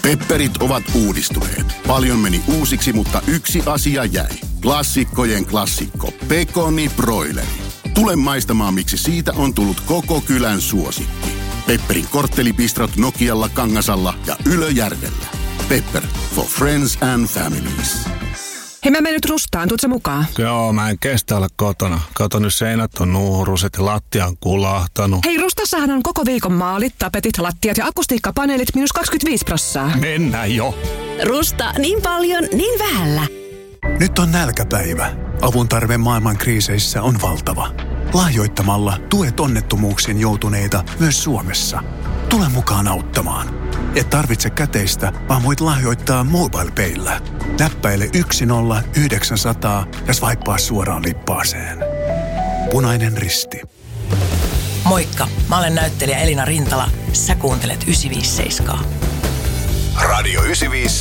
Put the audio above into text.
Pepperit ovat uudistuneet. Paljon meni uusiksi, mutta yksi asia jäi. Klassikkojen klassikko. Pekoni broileri. Tule maistamaan, miksi siitä on tullut koko kylän suosikki. Pepperin korttelipistrot Nokialla, Kangasalla ja Ylöjärvellä. Pepper for friends and families. Hei, mä menen nyt Rustaan. Tuutko mukaan? Joo, mä en kestä olla kotona. Kato, nyt seinät on nuuruset ja lattia on kulahtanut. Hei, Rustassahan on koko viikon maalit, tapetit, lattiat ja akustiikkapaneelit -25%. Mennään jo. Rusta, niin paljon, niin vähällä. Nyt on nälkäpäivä. Avun tarve maailman kriiseissä on valtava. Lahjoittamalla tuet onnettomuuksiin joutuneita myös Suomessa. Tule mukaan auttamaan. Et tarvitse käteistä, vaan voit lahjoittaa MobilePayllä. Näppäile 10900 ja swipea suoraan lippaaseen. Punainen Risti. Moikka, mä olen näyttelijä Elina Rintala. Sä kuuntelet 957. Radio 95.